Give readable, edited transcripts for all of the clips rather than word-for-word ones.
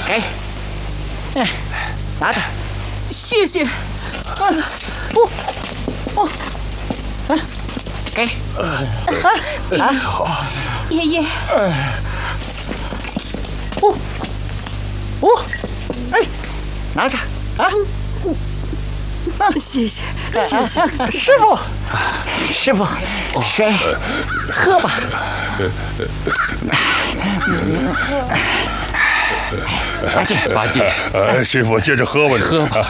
给，拿着。 谢谢。 给。 好。 爷爷。 哎，拿着啊。 谢谢。 师傅，水，喝吧。 八戒， 师傅接着喝吧， 喝吧。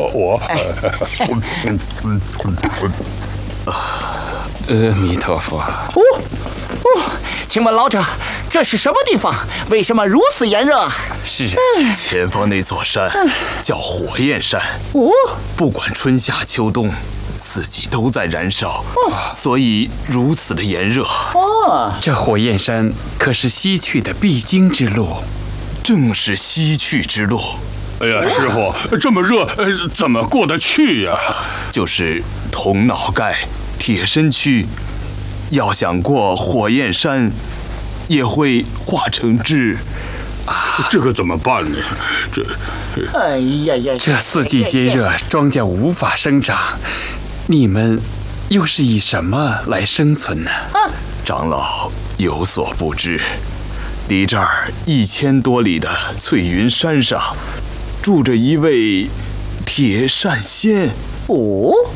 阿弥陀佛。 请问老者，这是什么地方？为什么如此炎热？ 是前方那座山叫火焰山。不管春夏秋冬，四季都在燃烧，所以如此的炎热。 这火焰山可是西去的必经之路。 正是西去之路。 哎呀，师傅，这么热，怎么过得去呀？ 就是铜脑盖、铁身躯，要想过火焰山，也会化成汁。 这可怎么办呢？ 哎呀， 这四季皆热，庄稼无法生长，你们又是以什么来生存呢？ 长老有所不知，离这儿1000多里的翠云山上，住着一位铁扇仙。